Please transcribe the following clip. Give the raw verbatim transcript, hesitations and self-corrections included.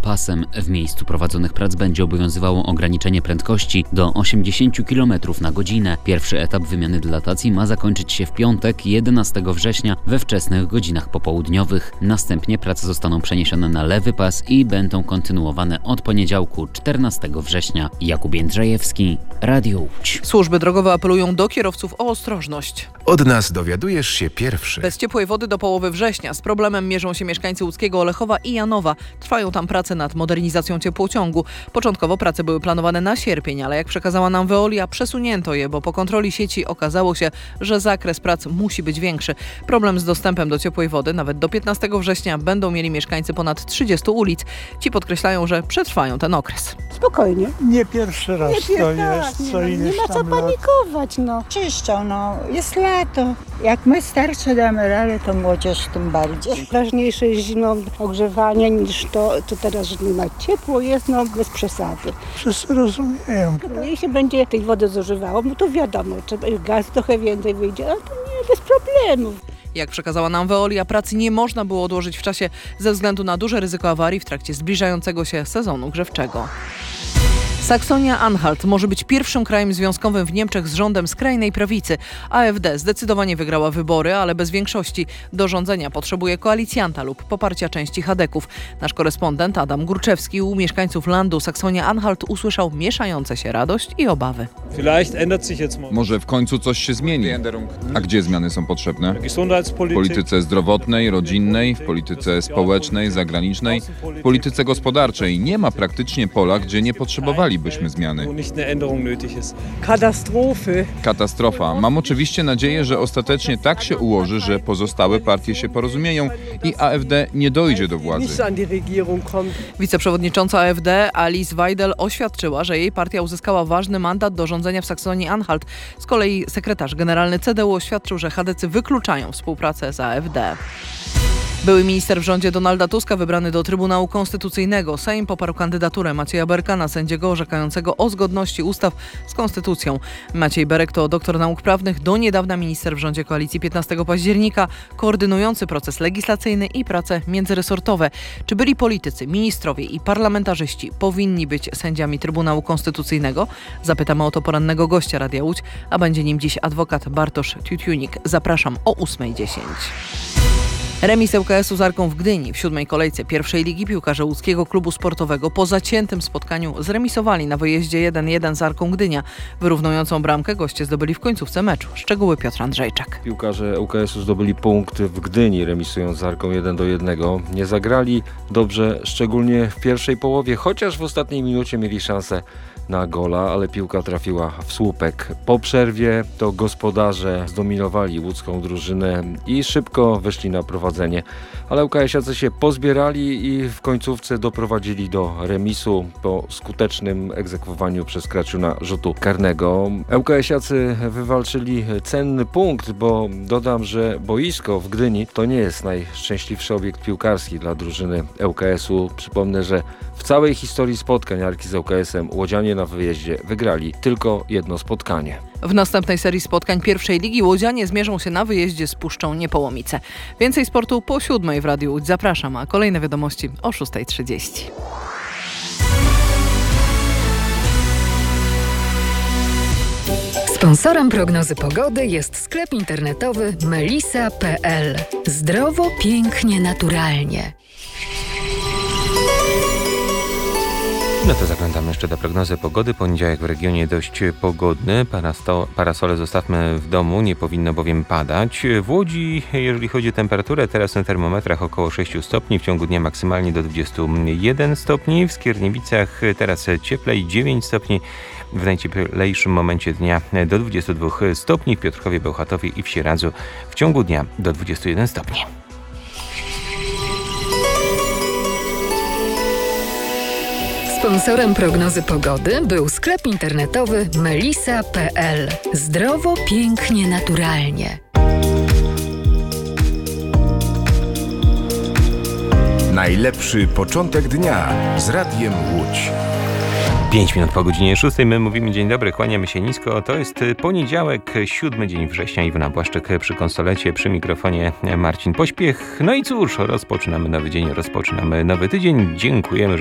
pasem. W miejscu prowadzonych prac będzie obowiązywało ograniczenie prędkości do osiemdziesiąt kilometrów na godzinę. Pierwszy etap wymiany dylatacji ma zakończyć się w piątek, jedenastego września we wczesnych godzinach popołudniowych. Następnie prace zostaną przeniesione na lewy pas i będą kontynuowane od poniedziałku, czternastego września. Jakub Jędrzejewski, Radio Łódź. Służby drogowe apelują do kierowców o ostrożność. Od nas dowiadujesz się pierwszy. Bez ciepłej wody do połowy września. Z problemem mierzą się mieszkańcy Łódzkiego Olechowa i Janowa. Trwają tam prace nad modernizacją ciepłociągu. Początkowo prace były planowane na sierpień, ale jak przekazała nam Veolia, przesunięto je, bo po kontroli sieci okazało się, że zakres prac musi być większy. Problem z dostępem do ciepłej wody nawet do piętnastego września będą mieli mieszkańcy ponad trzydziestu ulic. Ci podkreślają, że przetrwają ten okres. Spokojnie. Nie pierwszy raz nie pier- to tak, jest, nie, co no, ileś nie ma co tam lat. panikować, no. Czyszczą, no. Jest lato. Jak my starsze damy radę, to młodzież tym bardziej. Ważniejsze jest zimno ogrzewanie niż to, co teraz, że nie ma ciepło jest, no bez przesady. Wszyscy rozumieją. Mniej się będzie tej wody zużywało, no to wiadomo, trzeba gaz trochę więcej wyjdzie, ale to nie, bez problemów. Jak przekazała nam Veolia, pracy nie można było odłożyć w czasie ze względu na duże ryzyko awarii w trakcie zbliżającego się sezonu grzewczego. Saksonia-Anhalt może być pierwszym krajem związkowym w Niemczech z rządem skrajnej prawicy. A F D zdecydowanie wygrała wybory, ale bez większości. Do rządzenia potrzebuje koalicjanta lub poparcia części chadeków. Nasz korespondent Adam Górczewski u mieszkańców landu Saksonia-Anhalt usłyszał mieszające się radość i obawy. Może w końcu coś się zmieni. A gdzie zmiany są potrzebne? W polityce zdrowotnej, rodzinnej, w polityce społecznej, zagranicznej, w polityce gospodarczej. Nie ma praktycznie pola, gdzie nie potrzebowali byśmy zmiany. Katastrofy. Katastrofa. Mam oczywiście nadzieję, że ostatecznie tak się ułoży, że pozostałe partie się porozumieją i A F D nie dojdzie do władzy. Wiceprzewodnicząca A F D Alice Weidel oświadczyła, że jej partia uzyskała ważny mandat do rządzenia w Saksonii-Anhalt. Z kolei sekretarz generalny C D U oświadczył, że chadecy wykluczają współpracę z A F D. Były minister w rządzie Donalda Tuska wybrany do Trybunału Konstytucyjnego. Sejm poparł kandydaturę Macieja Berka na sędziego orzekającego o zgodności ustaw z konstytucją. Maciej Berek to doktor nauk prawnych, do niedawna minister w rządzie koalicji piętnastego października, koordynujący proces legislacyjny i prace międzyresortowe. Czy byli politycy, ministrowie i parlamentarzyści powinni być sędziami Trybunału Konstytucyjnego? Zapytamy o to porannego gościa Radia Łódź, a będzie nim dziś adwokat Bartosz Tiutiunik. Zapraszam o ósma dziesięć. Remis ŁKS-u z Arką w Gdyni. W siódmej kolejce pierwszej ligi piłkarze łódzkiego klubu sportowego po zaciętym spotkaniu zremisowali na wyjeździe jeden jeden z Arką Gdynia. Wyrównującą bramkę goście zdobyli w końcówce meczu. Szczegóły Piotr Andrzejczak. Piłkarze ŁKS-u zdobyli punkt w Gdyni, remisując z Arką jeden do jednego. Nie zagrali dobrze, szczególnie w pierwszej połowie, chociaż w ostatniej minucie mieli szansę na gola, ale piłka trafiła w słupek. Po przerwie to gospodarze zdominowali łódzką drużynę i szybko wyszli na prowadzenie. Ale ŁKS-iacy się pozbierali i w końcówce doprowadzili do remisu po skutecznym egzekwowaniu przez Kraciuna rzutu karnego. ŁKS-iacy wywalczyli cenny punkt, bo dodam, że boisko w Gdyni to nie jest najszczęśliwszy obiekt piłkarski dla drużyny ŁKS-u. Przypomnę, że w całej historii spotkań Arki z ŁKS-em łodzianie na wyjeździe wygrali tylko jedno spotkanie. W następnej serii spotkań pierwszej ligi łodzianie zmierzą się na wyjeździe z Puszczą Niepołomice. Więcej sportu po siódmej w Radiu Łódź. Zapraszam, a kolejne wiadomości o szósta trzydzieści. Sponsorem prognozy pogody jest sklep internetowy melisa kropka p l. Zdrowo, pięknie, naturalnie. No to zaglądamy jeszcze do prognozy pogody. Poniedziałek w regionie dość pogodny. Parasto- parasole zostawmy w domu, nie powinno bowiem padać. W Łodzi, jeżeli chodzi o temperaturę, teraz na termometrach około sześć stopni, w ciągu dnia maksymalnie do dwudziestu jeden stopni. W Skierniewicach teraz cieplej, dziewięć stopni. W najcieplejszym momencie dnia do dwudziestu dwóch stopni. W Piotrkowie, Bełchatowie i w Sieradzu w ciągu dnia do dwudziestu jeden stopni. Sponsorem prognozy pogody był sklep internetowy melisa kropka p l. Zdrowo, pięknie, naturalnie. Najlepszy początek dnia z Radiem Łódź. pięć minut po godzinie szóstej. My mówimy dzień dobry, kłaniamy się nisko. To jest poniedziałek, siódmy dzień września. Iwona Błaszczyk przy konsolecie, przy mikrofonie Marcin Pośpiech. No i cóż, rozpoczynamy nowy dzień, rozpoczynamy nowy tydzień. Dziękujemy, że